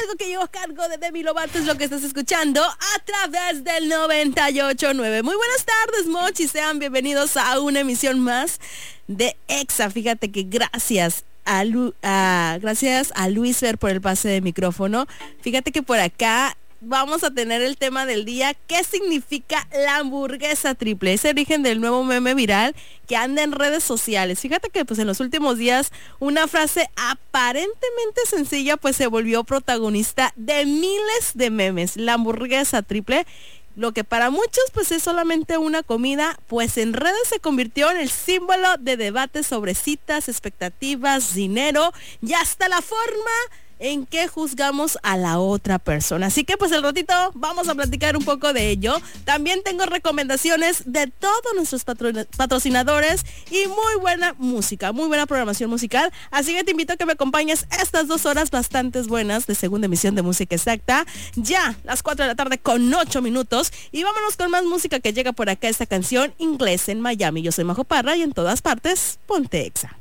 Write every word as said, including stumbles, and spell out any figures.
Fuego, que llevo a cargo de Demi Lovato, es lo que estás escuchando a través del noventa y ocho punto nueve. Muy buenas tardes, Mochi, sean bienvenidos a una emisión más de Exa. Fíjate que gracias a, Lu, a gracias a Luis Fer por el pase de micrófono. Fíjate que por acá vamos a tener el tema del día: ¿qué significa la hamburguesa triple? Es el origen del nuevo meme viral que anda en redes sociales. Fíjate que pues en los últimos días una frase aparentemente sencilla pues se volvió protagonista de miles de memes. La hamburguesa triple, lo que para muchos pues es solamente una comida, pues en redes se convirtió en el símbolo de debates sobre citas, expectativas, dinero y hasta la forma en que juzgamos a la otra persona. Así que pues el ratito vamos a platicar un poco de ello. También tengo recomendaciones de todos nuestros patro- patrocinadores y muy buena música, muy buena programación musical. Así que te invito a que me acompañes estas dos horas bastante buenas de segunda emisión de Música Exacta. Ya las cuatro de la tarde con ocho minutos. Y vámonos con más música que llega por acá, esta canción Inglés en Miami. Yo soy Majo Parra y en todas partes, ponte Exa.